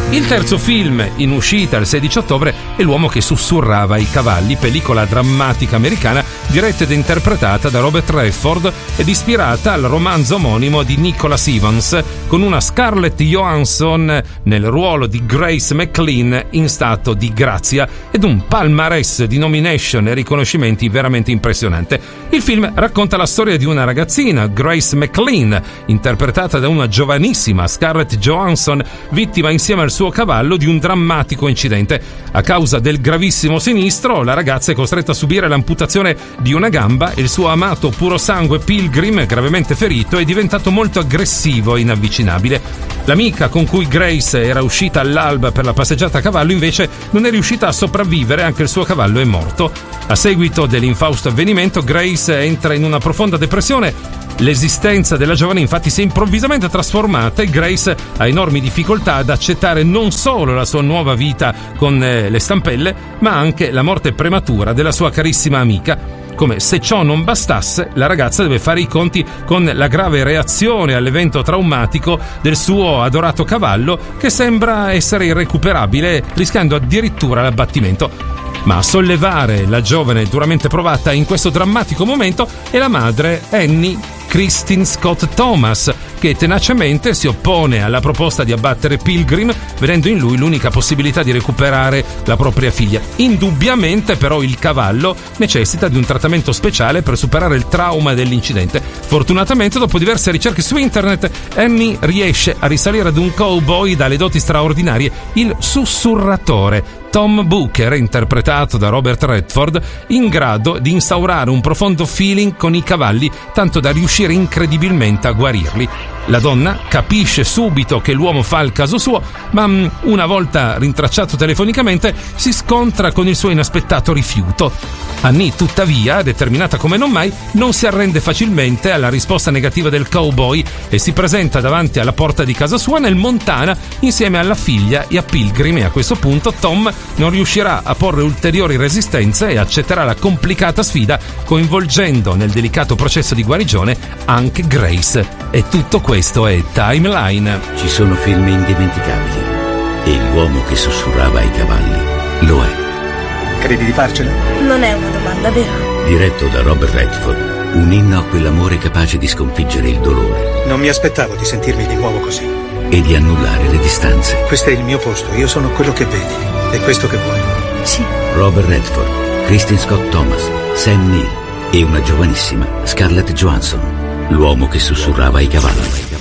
Il terzo film in uscita il 16 ottobre è L'uomo che sussurrava ai cavalli, pellicola drammatica americana diretta ed interpretata da Robert Redford ed ispirata al romanzo omonimo di Nicholas Evans, con una Scarlett Johansson nel ruolo di Grace McLean in stato di grazia ed un palmarès di nomination e riconoscimenti veramente impressionante. Il film racconta la storia di una ragazzina, Grace McLean, interpretata da una giovanissima Scarlett Johansson, vittima insieme al suo cavallo di un drammatico incidente. A causa del gravissimo sinistro, la ragazza è costretta a subire l'amputazione di una gamba e il suo amato puro sangue Pilgrim, gravemente ferito, è diventato molto aggressivo e inavvicinabile. L'amica con cui Grace era uscita all'alba per la passeggiata a cavallo invece non è riuscita a sopravvivere, anche il suo cavallo è morto. A seguito dell'infausto avvenimento, Grace entra in una profonda depressione. L'esistenza della giovane infatti si è improvvisamente trasformata e Grace ha enormi difficoltà ad accettare non solo la sua nuova vita con le stampelle, ma anche la morte prematura della sua carissima amica. Come se ciò non bastasse, la ragazza deve fare i conti con la grave reazione all'evento traumatico del suo adorato cavallo, che sembra essere irrecuperabile, rischiando addirittura l'abbattimento. Ma a sollevare la giovane duramente provata in questo drammatico momento è la madre Annie Kristin Scott Thomas, che tenacemente si oppone alla proposta di abbattere Pilgrim, vedendo in lui l'unica possibilità di recuperare la propria figlia. Indubbiamente però il cavallo necessita di un trattamento speciale per superare il trauma dell'incidente. Fortunatamente, dopo diverse ricerche su internet, Annie riesce a risalire ad un cowboy dalle doti straordinarie, il sussurratore Tom Booker, interpretato da Robert Redford, in grado di instaurare un profondo feeling con i cavalli, tanto da riuscire incredibilmente a guarirli. La donna capisce subito che l'uomo fa il caso suo, ma una volta rintracciato telefonicamente si scontra con il suo inaspettato rifiuto. Annie, tuttavia, determinata come non mai, non si arrende facilmente alla risposta negativa del cowboy e si presenta davanti alla porta di casa sua nel Montana insieme alla figlia e a Pilgrim, e a questo punto Tom non riuscirà a porre ulteriori resistenze e accetterà la complicata sfida, coinvolgendo nel delicato processo di guarigione anche Grace. E tutto questo è Timeline. Ci sono film indimenticabili e l'uomo che sussurrava ai cavalli lo è. Credi di farcela? Non è una domanda, vero? Diretto da Robert Redford, un inno a quell'amore capace di sconfiggere il dolore. Non mi aspettavo di sentirmi di nuovo così. E di annullare le distanze. Questo è il mio posto, io sono quello che vedi. È questo che vuoi? Sì. Robert Redford, Kristin Scott Thomas, Sam Neill e una giovanissima Scarlett Johansson. L'uomo che sussurrava ai cavalli.